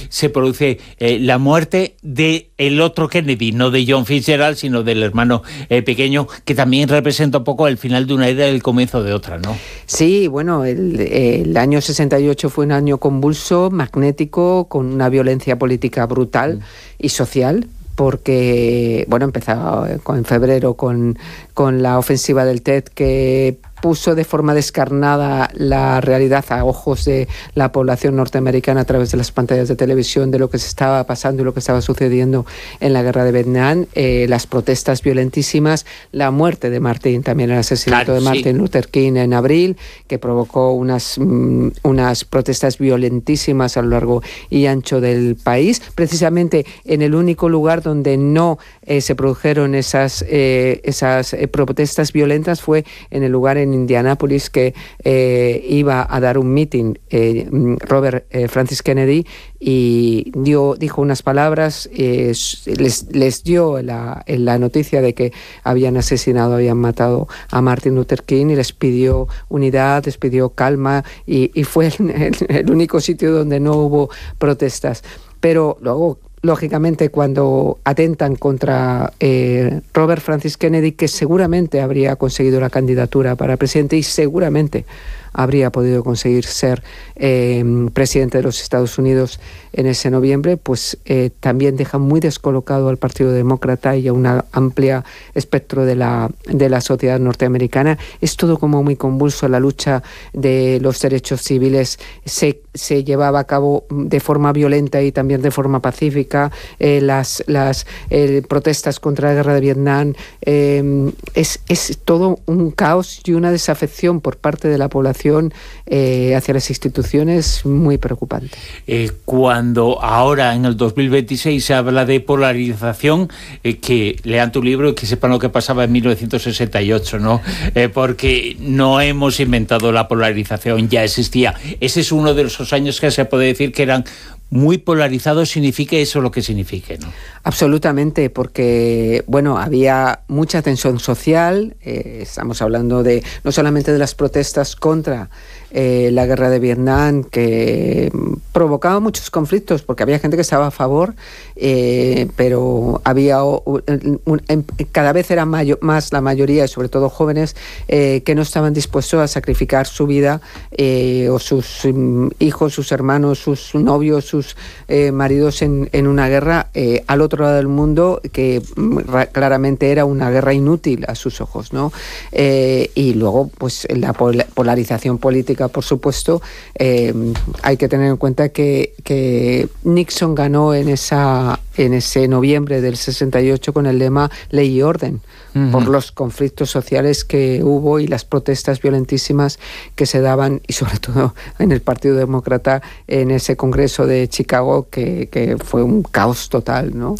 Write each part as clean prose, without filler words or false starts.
se produce la muerte de el otro Kennedy, no de John Fitzgerald, sino del hermano pequeño, que también representa un poco el final de una era y el comienzo de otra, ¿no? Sí, bueno, el año 68 fue un año convulso, magnético, con una violencia política brutal y social, porque, bueno, empezó en febrero con la ofensiva del TED, que puso de forma descarnada la realidad a ojos de la población norteamericana a través de las pantallas de televisión de lo que se estaba pasando y lo que estaba sucediendo en la guerra de Vietnam, las protestas violentísimas, la muerte de Martin, también el asesinato de Martin Luther King en abril, que provocó unas protestas violentísimas a lo largo y ancho del país, precisamente en el único lugar donde no se produjeron esas protestas violentas fue en el lugar en Indianápolis que iba a dar un meeting Robert Francis Kennedy, y dijo unas palabras, les dio la noticia de que habían matado a Martin Luther King, y les pidió unidad, les pidió calma, y fue el único sitio donde no hubo protestas. Pero luego, lógicamente, cuando atentan contra Robert Francis Kennedy, que seguramente habría conseguido la candidatura para presidente y seguramente habría podido conseguir ser presidente de los Estados Unidos en ese noviembre, pues también deja muy descolocado al Partido Demócrata y a un amplio espectro de la sociedad norteamericana. Es todo como muy convulso. La lucha de los derechos civiles se llevaba a cabo de forma violenta y también de forma pacífica. Las protestas contra la guerra de Vietnam, es todo un caos y una desafección por parte de la población hacia las instituciones muy preocupante. Cuando ahora en el 2026 se habla de polarización, que lean tu libro y que sepan lo que pasaba en 1968, ¿no? Porque no hemos inventado la polarización, ya existía. Ese es uno de esos años que se puede decir que eran muy polarizados, signifique eso lo que signifique, ¿no? Absolutamente, porque, bueno, había mucha tensión social. Estamos hablando no solamente de las protestas contra la guerra de Vietnam, que provocaba muchos conflictos, porque había gente que estaba a favor, pero había cada vez era más la mayoría, y sobre todo jóvenes, que no estaban dispuestos a sacrificar su vida, o sus hijos, sus hermanos, sus novios, sus maridos en una guerra al otro lado del mundo, que claramente era una guerra inútil a sus ojos, ¿no? Y luego, pues, la polarización política, por supuesto. Hay que tener en cuenta que Nixon ganó en ese noviembre del 68 con el lema Ley y Orden, por los conflictos sociales que hubo y las protestas violentísimas que se daban, y sobre todo en el Partido Demócrata en ese Congreso de Chicago, que fue un caos total, ¿no?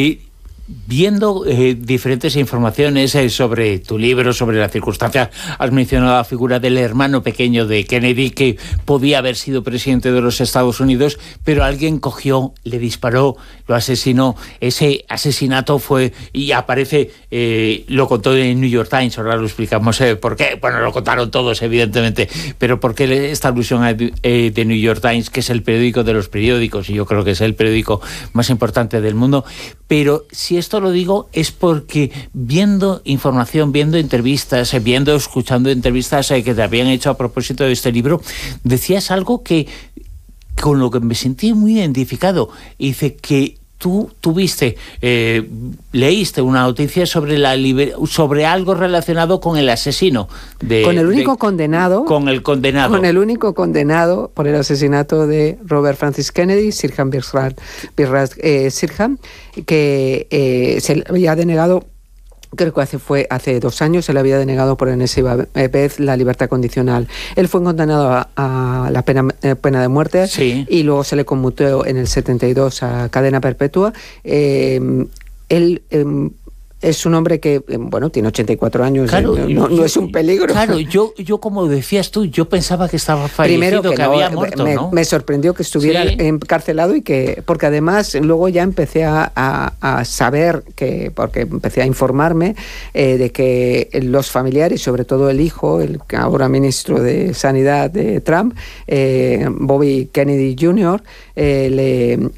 Viendo diferentes informaciones sobre tu libro, sobre las circunstancias, has mencionado la figura del hermano pequeño de Kennedy, que podía haber sido presidente de los Estados Unidos, pero alguien cogió, le disparó, lo asesinó. Ese asesinato fue, y aparece, lo contó en New York Times, ahora lo explicamos por qué. Bueno, lo contaron todos, evidentemente, pero por qué esta alusión de New York Times, que es el periódico de los periódicos, y yo creo que es el periódico más importante del mundo. Pero si esto lo digo es porque viendo información, viendo entrevistas, escuchando entrevistas que te habían hecho a propósito de este libro, decías algo que con lo que me sentí muy identificado. Dice que tú leíste una noticia sobre algo relacionado con el asesino. Con el único condenado. Con el condenado. Con el único condenado por el asesinato de Robert Francis Kennedy, Sirhan Sirhan, que se le había denegado. Creo que hace 2 años se le había denegado por enésima vez la libertad condicional. Él fue condenado a la pena de muerte, sí, y luego se le conmutó en el 72 a cadena perpetua. Él es un hombre que, bueno, tiene 84 años, claro, no es un peligro. Claro, yo como decías tú, yo pensaba que estaba fallecido, primero que había muerto, ¿no? Me sorprendió que estuviera encarcelado, y porque además luego ya empecé a saber, porque empecé a informarme de que los familiares, sobre todo el hijo, el ahora ministro de Sanidad de Trump, Bobby Kennedy Jr., le